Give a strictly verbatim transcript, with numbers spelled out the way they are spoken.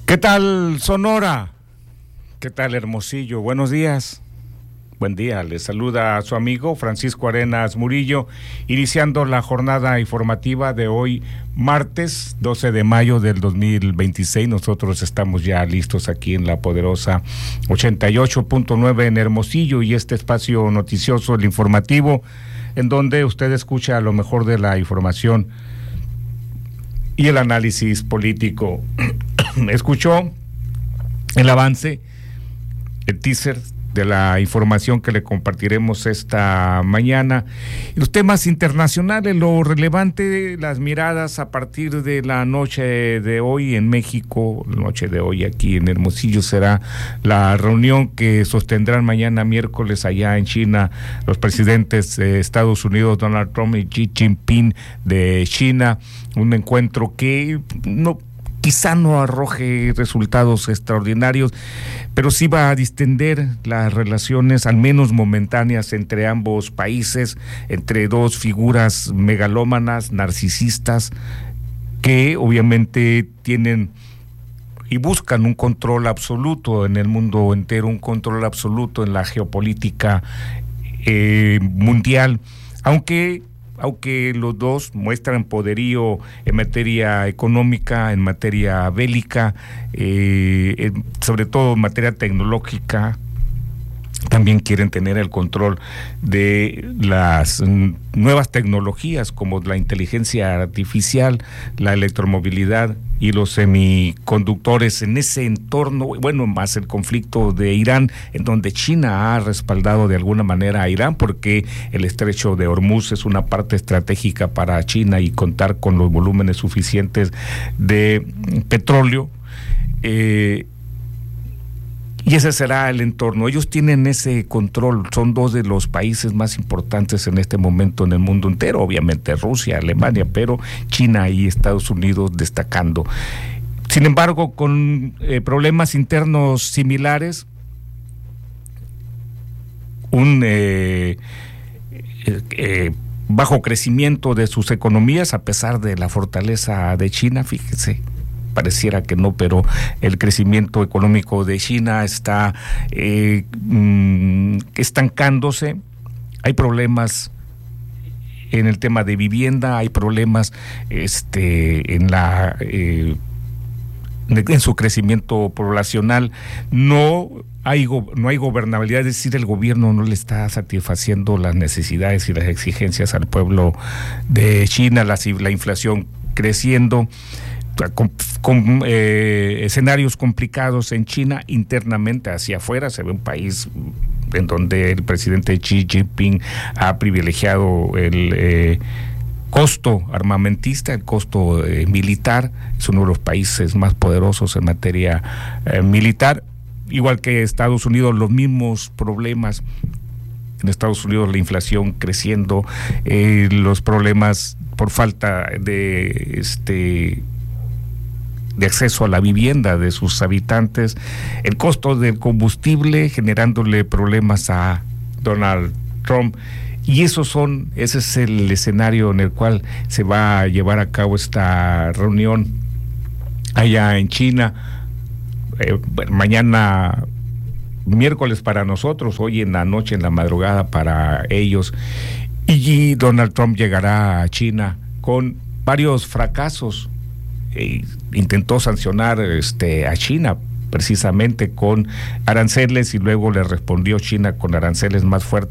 ¿Qué tal, Sonora? ¿Qué tal, Hermosillo? Buenos días. Buen día, les saluda a su amigo Francisco Arenas Murillo, iniciando la jornada informativa de hoy, martes doce de mayo del dos mil veintiséis. Nosotros estamos ya listos aquí en la poderosa ochenta y ocho punto nueve en Hermosillo, y este espacio noticioso, el informativo, en donde usted escucha lo mejor de la información y el análisis político. Escuchó el avance, el teaser de la información que le compartiremos esta mañana. Los temas internacionales, lo relevante, las miradas a partir de la noche de hoy en México, la noche de hoy aquí en Hermosillo, será la reunión que sostendrán mañana miércoles allá en China los presidentes de Estados Unidos, Donald Trump, y Xi Jinping de China, un encuentro que no quizá no arroje resultados extraordinarios, pero sí va a distender las relaciones, al menos momentáneas, entre ambos países, entre dos figuras megalómanas, narcisistas, que obviamente tienen y buscan un control absoluto en el mundo entero, un control absoluto en la geopolítica eh, mundial, aunque aunque los dos muestran poderío en materia económica, en materia bélica, eh, en, sobre todo en materia tecnológica. También quieren tener el control de las nuevas tecnologías como la inteligencia artificial, la electromovilidad y los semiconductores en ese entorno, bueno, más el conflicto de Irán, en donde China ha respaldado de alguna manera a Irán, porque el estrecho de Hormuz es una parte estratégica para China, y contar con los volúmenes suficientes de petróleo, eh, y ese será el entorno. Ellos tienen ese control, son dos de los países más importantes en este momento en el mundo entero, obviamente Rusia, Alemania, pero China y Estados Unidos destacando. Sin embargo, con eh, problemas internos similares, un eh, eh, eh, bajo crecimiento de sus economías, a pesar de la fortaleza de China, fíjese. Pareciera que no, pero el crecimiento económico de China está eh, mm, estancándose. Hay problemas en el tema de vivienda, hay problemas este, en la eh, en su crecimiento poblacional. No hay no hay gobernabilidad, es decir, el gobierno no le está satisfaciendo las necesidades y las exigencias al pueblo de China. La, la inflación creciendo, con, con eh, escenarios complicados en China internamente. Hacia afuera se ve un país en donde el presidente Xi Jinping ha privilegiado el eh, costo armamentista, el costo eh, militar. Es uno de los países más poderosos en materia eh, militar, igual que Estados Unidos. Los mismos problemas en Estados Unidos, la inflación creciendo, eh, los problemas por falta de este de acceso a la vivienda de sus habitantes, el costo del combustible generándole problemas a Donald Trump. Y esos son, ese es el escenario en el cual se va a llevar a cabo esta reunión allá en China. Eh, mañana miércoles para nosotros, hoy en la noche, en la madrugada para ellos. Y Donald Trump llegará a China con varios fracasos. E intentó sancionar este, a China precisamente con aranceles, y luego le respondió China con aranceles más fuertes